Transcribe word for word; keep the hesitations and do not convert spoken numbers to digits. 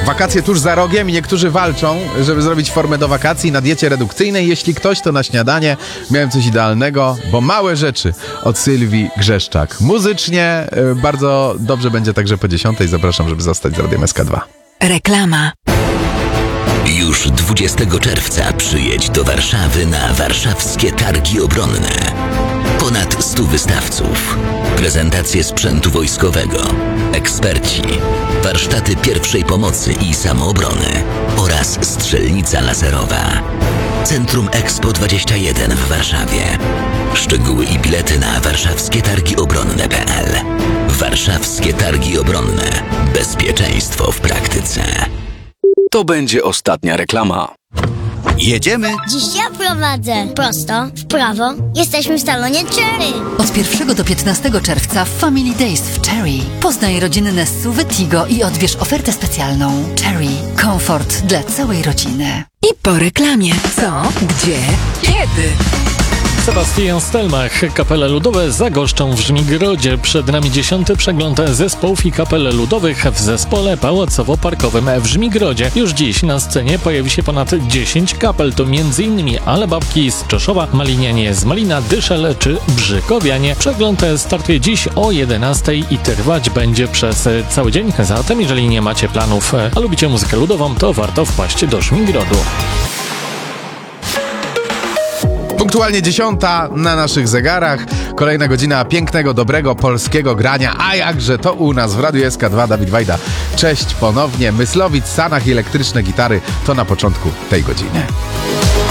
Wakacje tuż za rogiem i niektórzy walczą, żeby zrobić formę do wakacji na diecie redukcyjnej. Jeśli ktoś, to na śniadanie miałem coś idealnego, bo małe rzeczy od Sylwii Grzeszczak. Muzycznie y, bardzo dobrze będzie także po dziesiątej. Zapraszam, żeby zostać z Radiem S K dwa. Reklama. Już dwudziestego czerwca przyjedź do Warszawy na warszawskie targi obronne. Ponad stu wystawców, prezentacje sprzętu wojskowego, eksperci, warsztaty pierwszej pomocy i samoobrony oraz strzelnica laserowa. Centrum Expo dwadzieścia jeden w Warszawie. Szczegóły i bilety na warszawskie targi obronne kropka p l. Warszawskie targi obronne. Bezpieczeństwo w praktyce. To będzie ostatnia reklama. Jedziemy? Dziś ja prowadzę. Prosto, w prawo. Jesteśmy w salonie Cherry. Od pierwszego do piętnastego czerwca w Family Days w Cherry. Poznaj rodziny S U V Tigo i odbierz ofertę specjalną. Cherry. Komfort dla całej rodziny. I po reklamie. Co? Gdzie? Kiedy? Sebastian Stelmach. Kapele ludowe zagoszczą w Żmigrodzie. Przed nami dziesiąty przegląd zespołów i kapel ludowych w zespole pałacowo-parkowym w Żmigrodzie. Już dziś na scenie pojawi się ponad dziesięć kapel. To m.in. Ale Babki z Czeszowa, Malinianie z Malina, Dyszel czy Brzykowianie. Przegląd startuje dziś o jedenastej i trwać będzie przez cały dzień. Zatem jeżeli nie macie planów, a lubicie muzykę ludową, to warto wpaść do Żmigrodu. Punktualnie dziesiąta na naszych zegarach. Kolejna godzina pięknego, dobrego, polskiego grania. A jakże to u nas w Radiu S K dwa. Dawid Wajda. Cześć ponownie. Myslowic, Sanach i elektryczne gitary to na początku tej godziny.